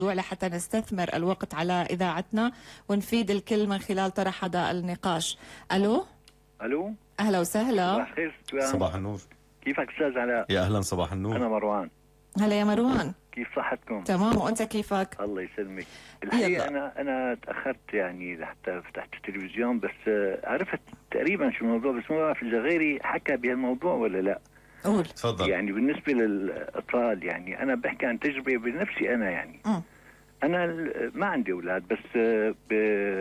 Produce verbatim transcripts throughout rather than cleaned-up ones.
لحتى نستثمر الوقت على إذاعتنا ونفيد الكل من خلال طرح هذا النقاش. ألو الو، أهلا وسهلا. صباح الخير. صباح النور. كيفك استاذ علاء؟ يا أهلا، صباح النور. انا مروان. هلا يا مروان، كيف صحتكم؟ تمام، وأنت كيفك؟ الله يسلمك. الحقيقه يلا. انا انا تاخرت يعني لحتى فتحت التلفزيون، بس عرفت تقريبا شو الموضوع، بس ما بعرف اذا غيري حكى بهالموضوع ولا لا. قول. تفضل. يعني بالنسبه للاطفال، يعني انا بحكي عن تجربه بنفسي انا. يعني م. انا ما عندي اولاد، بس ب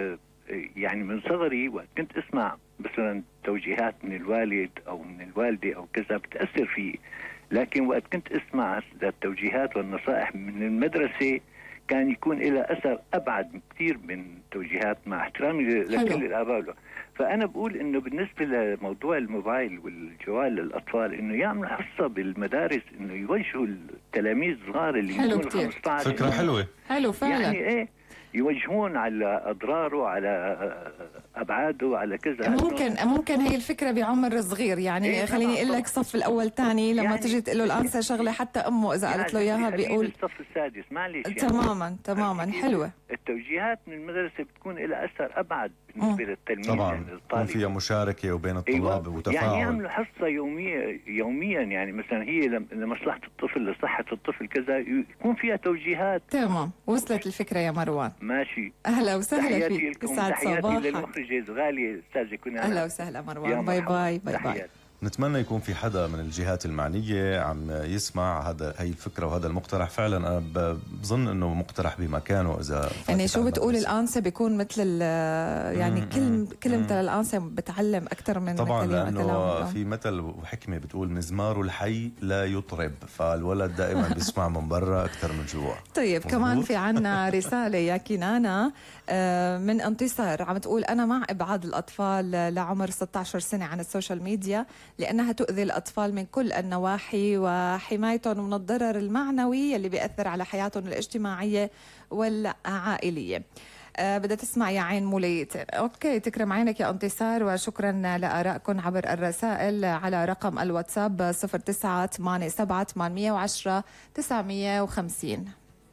يعني من صغري وقت كنت اسمع مثلا توجيهات من الوالد او من الوالده او كذا بتاثر فيه، لكن وقت كنت اسمع التوجيهات والنصائح من المدرسه كان يكون لها اثر ابعد كثير من توجيهات، مع احترامي لكل الاباء. فانا بقول انه بالنسبه لموضوع الموبايل والجوال للاطفال، انه يعملوا حصه بالمدارس، انه يوجهوا التلاميذ الصغار اللي يكونوا خمسة عشر. فكره حلوه. حلو فعلا. يعني ايه، يوجهون على اضراره، على ابعاده، على كذا. ممكن ممكن هي الفكره بعمر صغير، يعني إيه خليني اقول لك صف الاول ثاني لما يعني تجي تقول له الانسه شغله حتى امه اذا قالت له اياها بيقول الصف السادس. معلش يعني تماما تماما. حلوه. التوجيهات من المدرسه بتكون لها اثر ابعد بالنسبه للتلميذ. طبعا يعني يكون فيها مشاركه وبين الطلاب أيوة. وتفاعل. يعني يعملوا حصه يوميه يوميا، يعني مثلا هي لمصلحه الطفل، لصحه الطفل كذا، يكون فيها توجيهات. تمام، وصلت الفكره يا مروان. ماشي. اهلا وسهلا تحياتي فيك، لكم، يسعد تحياتي صباحك. للمخرجه الغاليه استاذه كنا. اهلا وسهلا مروان، باي باي باي باي. نتمنى يكون في حدا من الجهات المعنية عم يسمع هذا هي الفكرة وهذا المقترح. فعلا أنا بظن أنه مقترح بمكانه. إذا يعني شو بتقول الأنسة بيكون مثل يعني كلمة كلمة الأنسة بتعلم أكثر من طبعا، لأنه كلام. في مثل وحكمة بتقول مزمار الحي لا يطرب، فالولد دائما بيسمع من برا أكثر من جوا. طيب مزبوط. كمان في عنا رسالة يا كنانة من انتصار عم تقول أنا مع إبعاد الأطفال لعمر ستة عشر سنة عن السوشيال ميديا، لأنها تؤذي الأطفال من كل النواحي وحمايتهم من الضرر المعنوي اللي بيأثر على حياتهم الاجتماعية والعائلية. أه بدها تسمع يا عين موليتين. أوكي، تكرم عينك يا انتصار، وشكرا لآرائكم عبر الرسائل على رقم الواتساب صفر تسعة ثمانية سبعة ثمانية عشرة تسعمية وخمسين.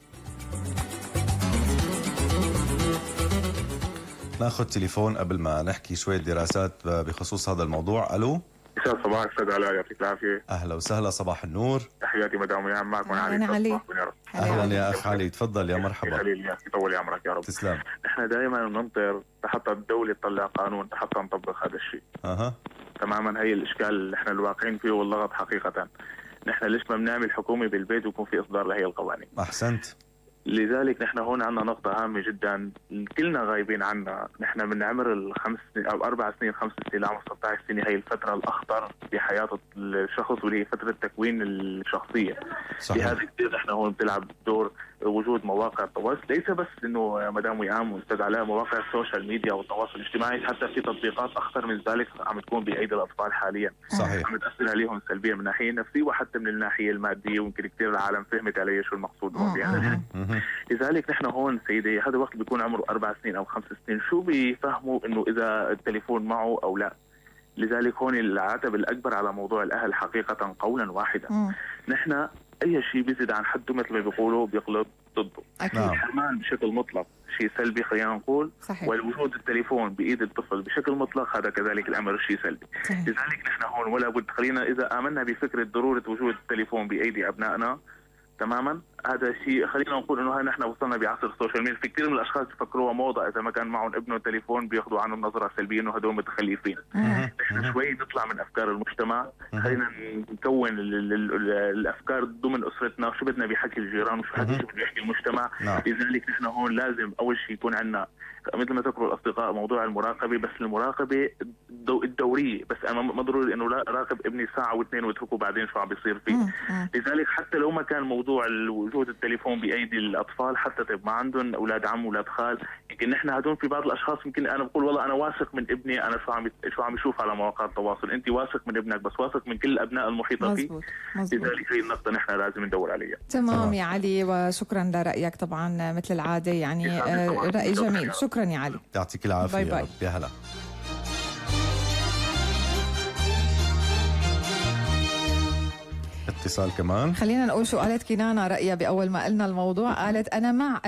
ناخذ تليفون قبل ما نحكي شوية دراسات بخصوص هذا الموضوع. ألو، يسعد صباحك استاذ علاء، يعطيك العافيه. اهلا وسهلا، صباح النور. تحياتي مدام وياهم، معكم علي. انا علي. اهلا يا اخ علي، تفضل يا مرحبا. خليل يا يطول عمرك يا رب. تسلم. نحن دائما بننطر حتى الدوله تطلع قانون حتى نطبق هذا الشيء. اها تماما. هي الاشكال اللي نحن الواقعين فيه واللغط حقيقه. نحن ليش ما بنعمل حكومه بالبيت ويكون في اصدار لهي القوانين؟ احسنت. لذلك نحن هون عندنا نقطة هامة جدا كلنا غايبين عنها. نحن من عمر الخمس سنين أو أربع سنين خمس سنين لعمر ستة عشر سنة، هي الفترة الأخطر في حياة الشخص، واللي هي فترة تكوين الشخصية. صحيح. لهذا كثير نحن هون بتلعب دور وجود مواقع التواصل، ليس بس إنه مدام وئام وأستاذ علاء مواقع السوشيال ميديا والتواصل الاجتماعي، حتى في تطبيقات أخطر من ذلك عم تكون بأيدي الأطفال حاليا. صحيح. عم تأثر عليهم سلبيا من الناحية النفسية وحتى من الناحية المادية، ويمكن كثير العالم فهمت علي شو المقصود بهذا. لذلك نحن هون سيدي هذا وقت بيكون عمره أربع سنين أو خمس سنين، شو بيفهموا إنه إذا التليفون معه أو لا. لذلك هون العتب الأكبر على موضوع الأهل حقيقة قولا واحدا. مم. نحن أي شيء بيزيد عن حده مثل ما بيقولوا بيقلب ضده. الحرمان بشكل مطلق شيء سلبي خلينا نقول. صحيح. والوجود التليفون بإيد الطفل بشكل مطلق هذا كذلك الأمر شيء سلبي. صحيح. لذلك نحن هون ولا بد خلينا إذا آمنا بفكرة ضرورة وجود التليفون بأيدي أبنائنا تماما، هذا الشيء خلينا نقول انه نحن وصلنا بعصر السوشيال ميديا. في كثير من الاشخاص بفكروها موضه، اذا ما كان معهم ابنه تليفون بياخذوا عنه نظره سلبيه انه هدول متخلفين. نحن شوي نطلع من افكار المجتمع، خلينا نكون ال ال ال الافكار ضمن اسرتنا، وشو بدنا بيحكي الجيران وشو بده يحكي المجتمع. لذلك نحن هون لازم اول شيء يكون عندنا مثل ما ذكروا الاصدقاء موضوع المراقبه، بس المراقبه الدوريه. بس انا ما ضروري انه لا راقب ابني ساعه واثنين واتركه بعدين شو عم بيصير فيه. لذلك حتى لو ما كان موضوع وجود التليفون بايدي الاطفال، حتى طيب ما عندهم اولاد عم واولاد خال، يمكن نحن هدول في بعض الاشخاص يمكن انا بقول والله انا واثق من ابني، انا شو عم شو عم يشوف على مواقع التواصل. انت واثق من ابنك بس واثق من كل الابناء المحيطه فيه. لذلك هي النقطه نحن لازم ندور عليها. تمام يا علي، وشكرا لرايك طبعا مثل العاده، يعني راي جميل. شكرا يا علي، يعطيك العافيه. باي باي. يا هلا. اتصال كمان. خلينا نقول شو قالت كنانة رأيها بأول ما قلنا الموضوع. قالت أنا مع